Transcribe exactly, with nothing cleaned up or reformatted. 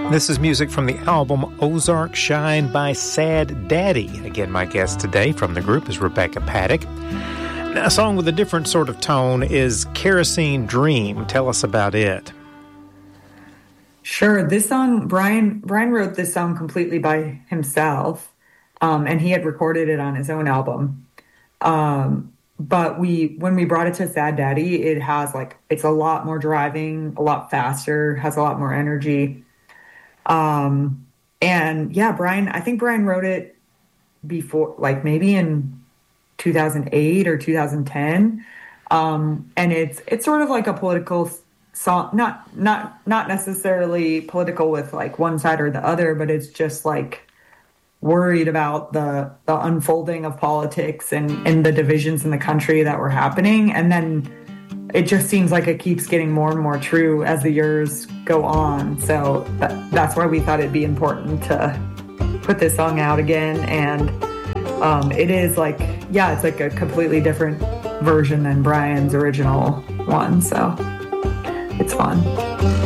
This is music from the album Ozark Shine by Sad Daddy. Again, my guest today from the group is Rebecca Paddock. Now, a song with a different sort of tone is Kerosene Dream. Tell us about it. Sure. This song, Brian Brian wrote this song completely by himself, um, and he had recorded it on his own album. Um, but we, when we brought it to Sad Daddy, it has like, it's a lot more driving, a lot faster, has a lot more energy. Um, and yeah, Brian, I think Brian wrote it before, like maybe in two thousand eight or two thousand ten. Um, and it's, it's sort of like a political song, not, not, not necessarily political with like one side or the other, but it's just like worried about the, the unfolding of politics and, and the divisions in the country that were happening. And then it just seems like it keeps getting more and more true as the years go on. So that, that's why we thought it'd be important to put this song out again. And um, it is like, yeah, it's like a completely different version than Brian's original one. So it's fun.